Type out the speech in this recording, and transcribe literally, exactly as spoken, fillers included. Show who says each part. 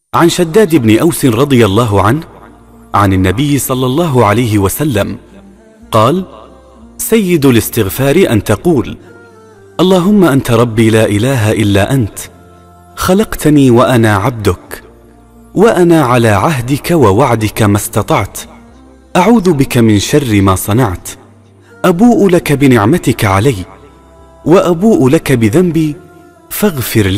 Speaker 1: عن شداد بن أوس رضي الله عنه عن النبي صلى الله عليه وسلم قال: سيد الاستغفار أن تقول: اللهم أنت ربي لا إله إلا أنت، خلقتني وأنا عبدك، وأنا على عهدك ووعدك ما استطعت، أعوذ بك من شر ما صنعت، أبوء لك بنعمتك علي وأبوء لك بذنبي فاغفر لي.